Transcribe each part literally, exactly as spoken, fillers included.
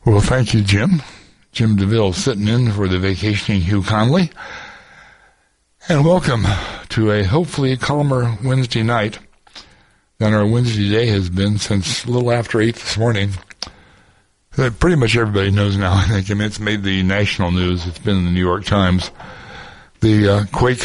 Well, thank you, Jim. Jim DeVille sitting in for the vacationing Hugh Conley. And welcome to a hopefully calmer Wednesday night than our Wednesday day has been since a little after eight this morning. Pretty much everybody knows now, I think. I mean, it's made the national news. It's been in the New York Times. The uh, quake,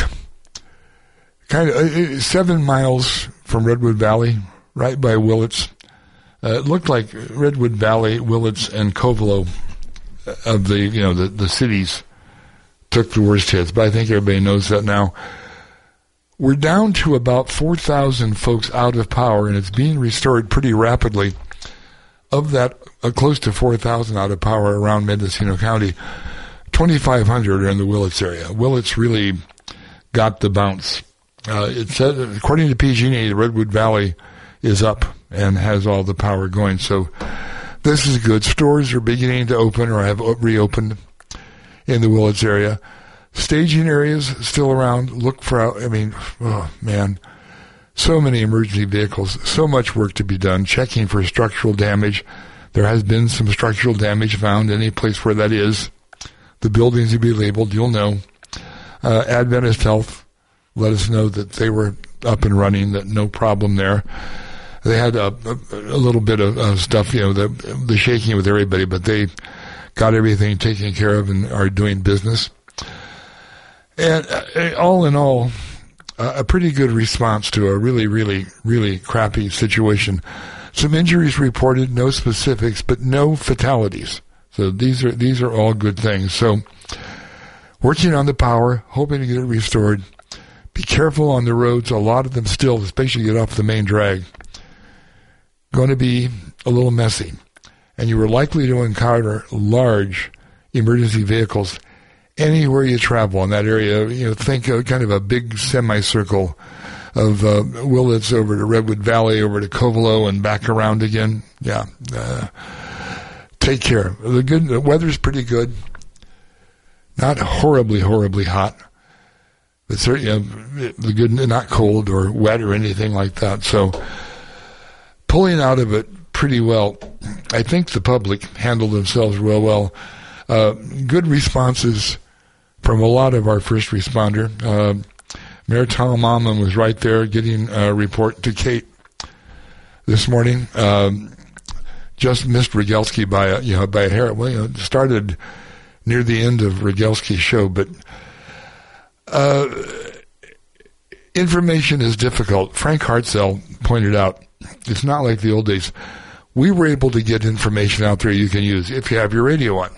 kind of uh, seven miles from Redwood Valley, right by Willits. Uh, it looked like Redwood Valley, Willits, and Covelo of the, you know, the, the cities took the worst hits, but I think everybody knows that now. We're down to about four thousand folks out of power, and it's being restored pretty rapidly. Of that, uh, close to four thousand out of power around Mendocino County, twenty-five hundred are in the Willits area. Willits really got the bounce. Uh, it said, according to P G and E, the Redwood Valley is up and has all the power going. So this is good. Stores are beginning to open or have reopened in the Willits area. Staging areas still around. Look for, I mean, oh man, so many emergency vehicles, so much work to be done. Checking for structural damage. There has been some structural damage found. Any place where that is, the buildings will be labeled. You'll know. Uh, Adventist Health let us know that they were up and running, that no problem there. They had a, a, a little bit of uh, stuff, you know, the, the shaking with everybody, but they got everything taken care of and are doing business. And uh, all in all, uh, a pretty good response to a really, really, really crappy situation. Some injuries reported, no specifics, but no fatalities. So these are these are all good things. So working on the power, hoping to get it restored. Be careful on the roads. A lot of them still, especially get off the main drag, going to be a little messy. And you were likely to encounter large emergency vehicles anywhere you travel in that area. You know, think of kind of a big semicircle of uh, Willits over to Redwood Valley, over to Covelo, and back around again. Yeah. Uh, take care. The good the weather's pretty good. Not horribly, horribly hot. But certainly, uh, the good, not cold or wet or anything like that. So, pulling out of it pretty well. I think the public handled themselves real well. Uh, good responses from a lot of our first responder. Uh, Mayor Tom Almond was right there getting a report to Kate this morning. Um, just missed Rogelski by a, you know, by a hair. Well, you know, it started near the end of Rogelski's show, but uh, information is difficult. Frank Hartzell pointed out, it's not like the old days. We were able to get information out there you can use if you have your radio on.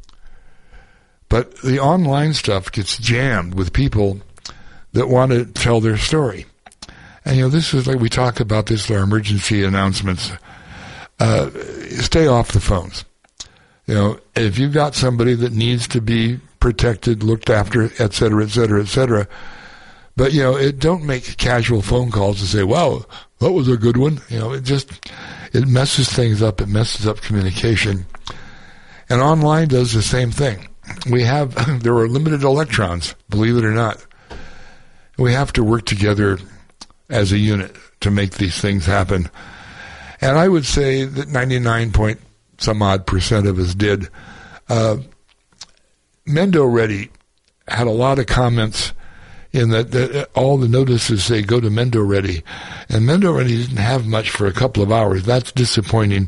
But the online stuff gets jammed with people that want to tell their story. And, you know, this is like we talk about this in our emergency announcements. Uh, stay off the phones. You know, if you've got somebody that needs to be protected, looked after, et cetera, et cetera, et cetera. But, you know, it don't make casual phone calls and say, wow, that was a good one. You know, it just, it messes things up. It messes up communication. And online does the same thing. We have, there are limited electrons, believe it or not. We have to work together as a unit to make these things happen. And I would say that ninety-nine point some odd percent of us did. Uh, Mendo Ready had a lot of comments in that, that all the notices say go to Mendo Ready. And Mendo Ready didn't have much for a couple of hours. That's disappointing.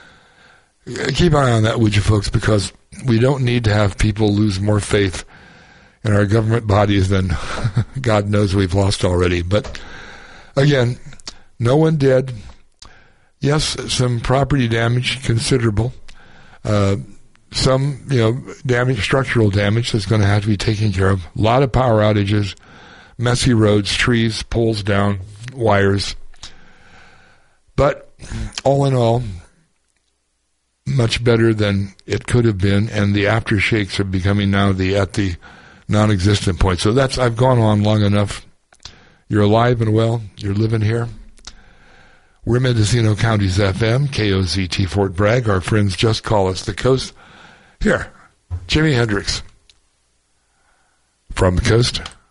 Keep an eye on that, would you, folks, because we don't need to have people lose more faith in our government bodies than God knows we've lost already. But again, no one dead. Yes, some property damage, considerable. Uh, some, you know, damage, structural damage that's going to have to be taken care of. A lot of power outages, messy roads, trees, poles down, wires. But all in all, much better than it could have been, and the aftershakes are becoming now the at the non-existent point. So that's, I've gone on long enough. You're alive and well. You're living here. We're Mendocino County's F M, K O Z T Fort Bragg. Our friends just call us the coast. Here, Jimi Hendrix from the coast.